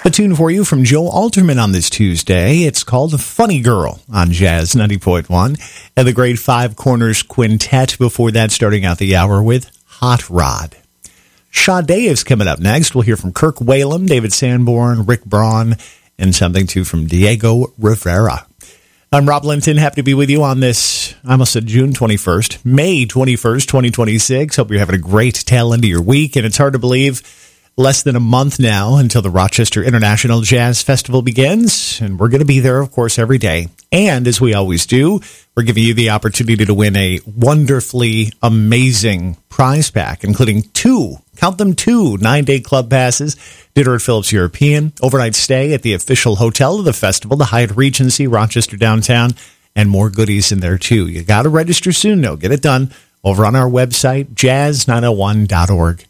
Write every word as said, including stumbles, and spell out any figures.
A tune for you from Joe Alterman on this Tuesday. It's called Funny Girl on Jazz ninety point one. And the great Five Corners Quintet before that, starting out the hour with Hot Rod. Sade is coming up next. We'll hear from Kirk Whalum, David Sanborn, Rick Braun, and something too from Diego Rivera. I'm Rob Linton. Happy to be with you on this, I almost said June twenty-first, May twenty-first, twenty twenty-six. Hope you're having a great tail end of your week. And it's hard to believe less than a month now until the Rochester International Jazz Festival begins. And we're going to be there, of course, every day. And as we always do, we're giving you the opportunity to win a wonderfully amazing prize pack, including two, count them two, nine-day club passes, dinner at Phillips European, overnight stay at the official hotel of the festival, the Hyatt Regency, Rochester downtown, and more goodies in there, too. You got to register soon, though. Get it done over on our website, jazz nine oh one dot org.